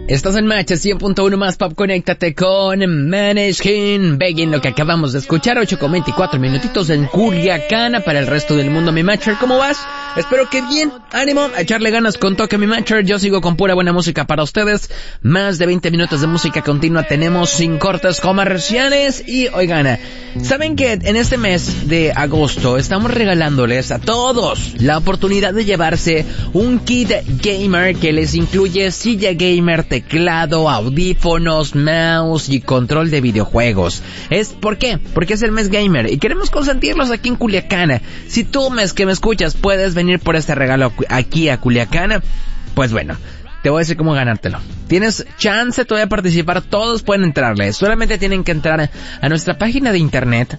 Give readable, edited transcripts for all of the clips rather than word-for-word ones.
Estás en Match 100.1 más Pop. Conéctate con Maneskin. Begin, lo que acabamos de escuchar. 8:24 minutitos en Culiacán. Para el resto del mundo, mi Matcher, ¿cómo vas? Espero que bien. Ánimo, a echarle ganas con Toque, mi Matcher. Yo sigo con pura buena música para ustedes. Más de 20 minutos de música continua tenemos sin cortes comerciales. Y oigan, ¿saben que en este mes de agosto estamos regalándoles a todos la oportunidad de llevarse un kit gamer que les incluye silla gamer, teclado, audífonos, mouse y control de videojuegos? ¿Por qué? Porque es el mes gamer y queremos consentirlos aquí en Culiacán. Si tú, que me escuchas, puedes venir por este regalo aquí a Culiacán, pues bueno, te voy a decir cómo ganártelo. Tienes chance todavía de participar, todos pueden entrarle. Solamente tienen que entrar a nuestra página de internet,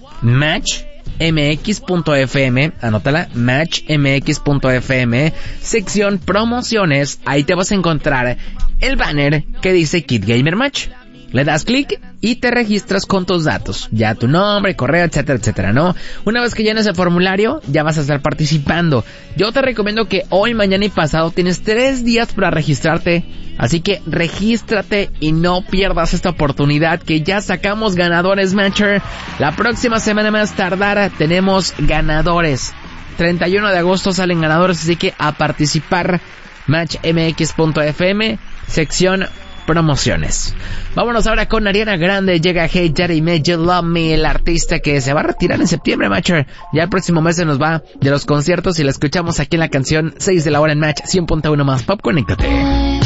matchmx.fm, anótala, matchmx.fm, sección promociones. Ahí te vas a encontrar el banner que dice Kit Gamer Match. Le das clic y te registras con tus datos, ya tu nombre, correo, etcétera, etcétera, ¿no? Una vez que llenes el formulario, ya vas a estar participando. Yo te recomiendo que hoy, mañana y pasado tienes 3 días para registrarte, así que regístrate y no pierdas esta oportunidad, que ya sacamos ganadores, Matcher. La próxima semana más tardar tenemos ganadores. 31 de agosto salen ganadores, así que a participar. Matchmx.fm, sección promociones. Vámonos ahora con Ariana Grande. Llega Hey Daddy Made You Love Me, el artista que se va a retirar en septiembre, Matcher. Ya el próximo mes se nos va de los conciertos y la escuchamos aquí en la canción 6 de la hora en Match 100.1 más Pop. Conéctate.